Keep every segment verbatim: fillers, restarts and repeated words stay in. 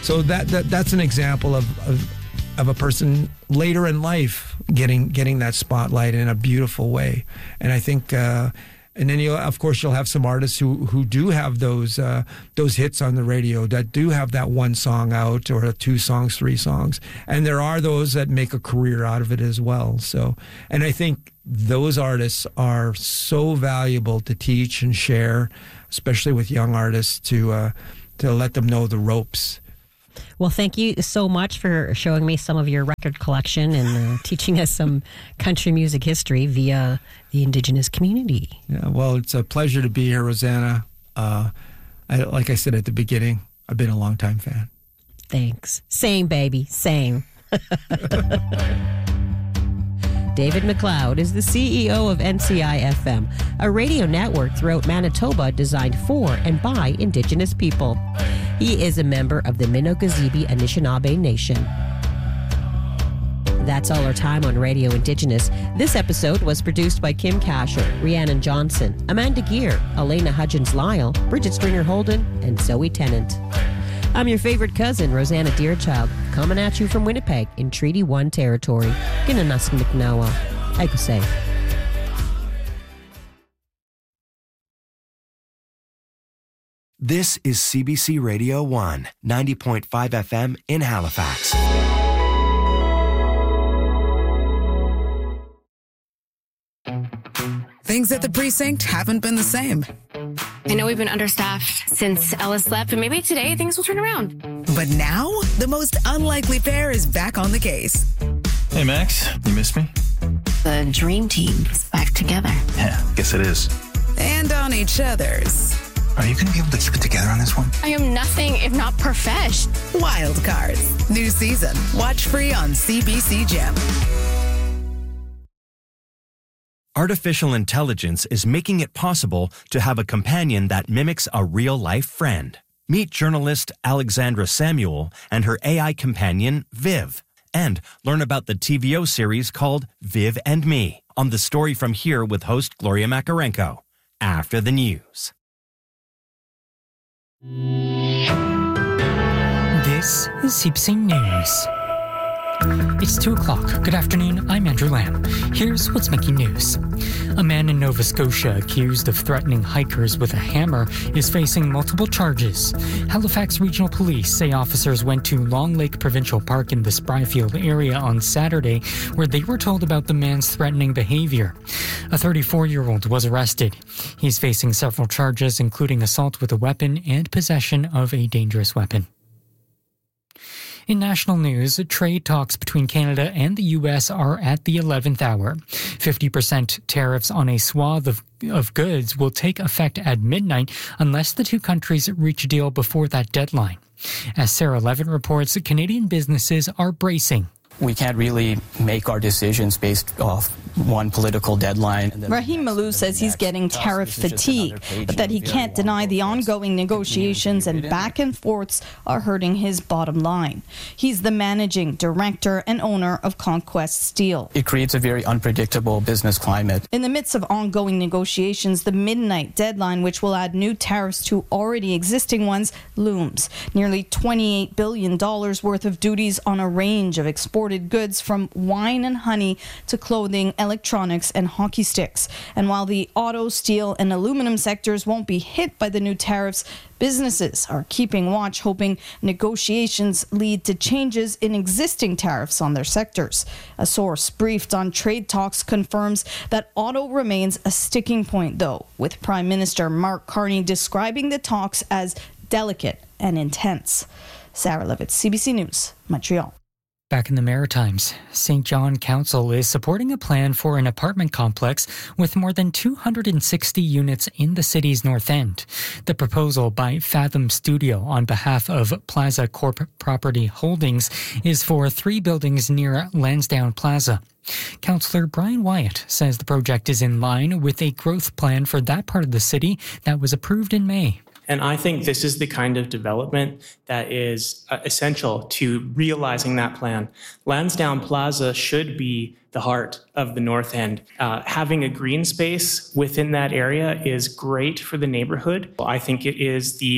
So that, that that's an example of, of of a person later in life getting getting that spotlight in a beautiful way. And I think, uh, and then you of course you'll have some artists who, who do have those uh, those hits on the radio, that do have that one song out or two songs, three songs, and there are those that make a career out of it as well. So, and I think those artists are so valuable to teach and share, especially with young artists, to uh, to let them know the ropes. Well, thank you so much for showing me some of your record collection and uh, teaching us some country music history via the Indigenous community. Yeah, well, it's a pleasure to be here, Rosanna. Uh, I, like I said at the beginning, I've been a longtime fan. Thanks. Same, baby. Same. David McLeod is the C E O of N C I F M, a radio network throughout Manitoba designed for and by Indigenous people. He is a member of the Minogazebe Anishinaabe Nation. That's all our time on Radio Indigenous. This episode was produced by Kim Casher, Rhiannon Johnson, Amanda Gear, Elena Hudgens-Lyle, Bridget Stringer-Holden, and Zoe Tennant. I'm your favorite cousin, Rosanna Deerchild, coming at you from Winnipeg in Treaty one territory. Ginanask McNawa. Aikosay. This is C B C Radio one, ninety point five F M in Halifax. Things at the precinct haven't been the same. I know we've been understaffed since Ellis left, but maybe today things will turn around. But now, the most unlikely pair is back on the case. Hey, Max, you missed me? The dream team is back together. Yeah, guess it is. And on each other's. Are you going to be able to keep it together on this one? I am nothing if not profesh. Wild Cards. New season. Watch free on C B C Gem. Artificial intelligence is making it possible to have a companion that mimics a real-life friend. Meet journalist Alexandra Samuel and her A I companion, Viv. And learn about the T V O series called Viv and Me on The Story From Here with host Gloria Makarenko. After the news. This is C B C News. It's two o'clock. Good afternoon, I'm Andrew Lamb. Here's what's making news. A man in Nova Scotia accused of threatening hikers with a hammer is facing multiple charges. Halifax Regional Police say officers went to Long Lake Provincial Park in the Spryfield area on Saturday, where they were told about the man's threatening behavior. A thirty-four-year-old was arrested. He's facing several charges, including assault with a weapon and possession of a dangerous weapon. In national news, trade talks between Canada and the U S are at the eleventh hour. fifty percent tariffs on a swath of, of goods will take effect at midnight unless the two countries reach a deal before that deadline. As Sarah Levitt reports, Canadian businesses are bracing. We can't really make our decisions based off one political deadline. Rahim Malou says he's getting tariff fatigue, but that he can't deny the ongoing negotiations and back and forths are hurting his bottom line. He's the managing director and owner of Conquest Steel. It creates a very unpredictable business climate. In the midst of ongoing negotiations, the midnight deadline, which will add new tariffs to already existing ones, looms. Nearly twenty-eight billion dollars worth of duties on a range of exported goods from wine and honey to clothing, electronics, and hockey sticks. And while the auto, steel, and aluminum sectors won't be hit by the new tariffs, businesses are keeping watch, hoping negotiations lead to changes in existing tariffs on their sectors. A source briefed on trade talks confirms that auto remains a sticking point, though, with Prime Minister Mark Carney describing the talks as delicate and intense. Sarah Levitt, C B C News, Montreal. Back in the Maritimes, Saint John Council is supporting a plan for an apartment complex with more than two hundred sixty units in the city's north end. The proposal by Fathom Studio on behalf of Plaza Corp Property Holdings is for three buildings near Lansdowne Plaza. Councillor Brian Wyatt says the project is in line with a growth plan for that part of the city that was approved in May. And I think this is the kind of development that is uh, essential to realizing that plan. Lansdowne Plaza should be the heart of the North End. Uh, having a green space within that area is great for the neighborhood. I think it is the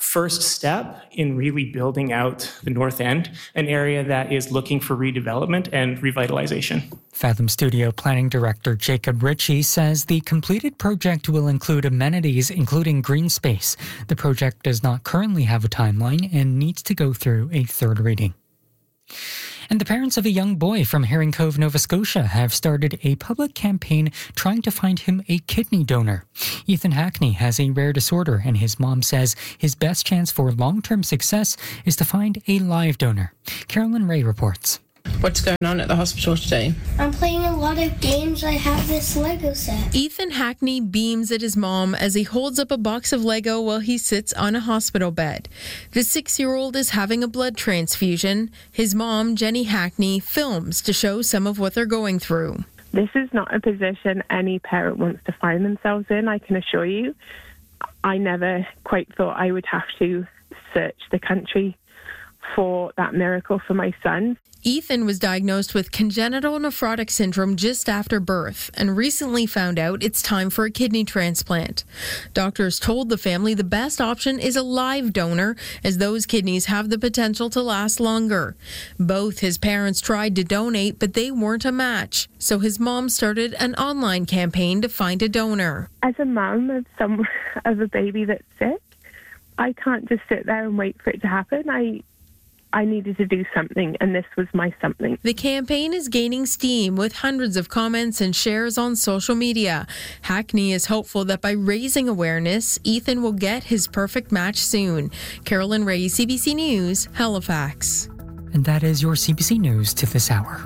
first step in really building out the North End, an area that is looking for redevelopment and revitalization. Fathom Studio Planning Director Jacob Ritchie says the completed project will include amenities, including green space. The project does not currently have a timeline and needs to go through a third reading. And the parents of a young boy from Herring Cove, Nova Scotia, have started a public campaign trying to find him a kidney donor. Ethan Hackney has a rare disorder, and his mom says his best chance for long-term success is to find a live donor. Carolyn Ray reports. What's going on at the hospital today? I'm playing a lot of games. I have this Lego set. Ethan Hackney beams at his mom as he holds up a box of Lego while he sits on a hospital bed. The six-year-old is having a blood transfusion. His mom, Jenny Hackney, films to show some of what they're going through. This is not a position any parent wants to find themselves in, I can assure you. I never quite thought I would have to search the country for that miracle for my son. Ethan was diagnosed with congenital nephrotic syndrome just after birth and recently found out it's time for a kidney transplant. Doctors told the family the best option is a live donor, as those kidneys have the potential to last longer. Both his parents tried to donate, but they weren't a match, so his mom started an online campaign to find a donor. As a mum of some of a baby that's sick, I can't just sit there and wait for it to happen. I I needed to do something, and this was my something. The campaign is gaining steam with hundreds of comments and shares on social media. Hackney is hopeful that by raising awareness, Ethan will get his perfect match soon. Carolyn Ray, C B C News, Halifax. And that is your C B C News to this hour.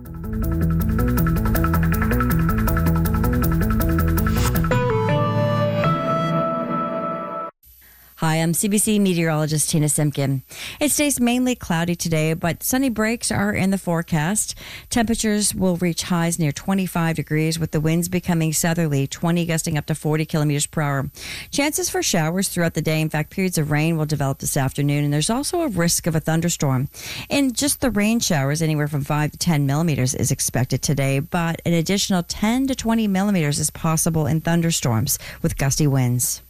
Hi, I'm C B C meteorologist Tina Simpkin. It stays mainly cloudy today, but sunny breaks are in the forecast. Temperatures will reach highs near twenty-five degrees, with the winds becoming southerly, twenty gusting up to forty kilometers per hour. Chances for showers throughout the day. In fact, periods of rain will develop this afternoon, and there's also a risk of a thunderstorm. In just the rain showers, anywhere from five to ten millimeters is expected today, but an additional ten to twenty millimeters is possible in thunderstorms with gusty winds.